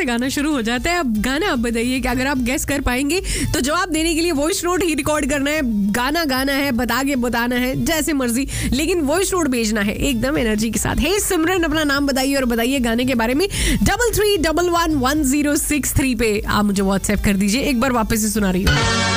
से गाना शुरू हो जाता है। अब गाना आप बताइए कि अगर आप गेस कर पाएंगे तो जवाब देने के लिए वॉइस नोट ही रिकॉर्ड करना है, गाना गाना है, बता के बताना है, जैसे मर्जी, लेकिन वॉइस नोट भेजना है एकदम एनर्जी के साथ। हे सिमरन, अपना नाम बताइए और बताइए गाने के बारे में 33111063 पे आप मुझे व्हाट्सएप कर दीजिए। एक बार वापस से सुना रही हूँ।